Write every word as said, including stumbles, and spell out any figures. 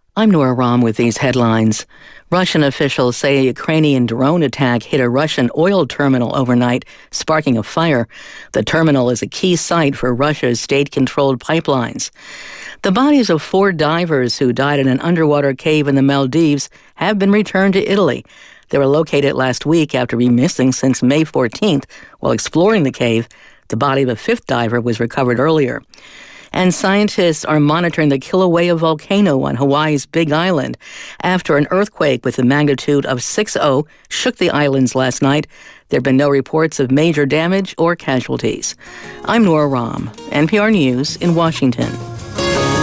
I'm Nora Rahm with these headlines. Russian officials say a Ukrainian drone attack hit a Russian oil terminal overnight, sparking a fire. The terminal is a key site for Russia's state-controlled pipelines. The bodies of four divers who died in an underwater cave in the Maldives have been returned to Italy. They were located last week after being missing since May fourteenth. While exploring the cave, the body of a fifth diver was recovered earlier. And scientists are monitoring the Kilauea volcano on Hawaii's Big Island after an earthquake with a magnitude of six point oh shook the islands last night. There have been no reports of major damage or casualties. I'm Nora Rahm, N P R News in Washington.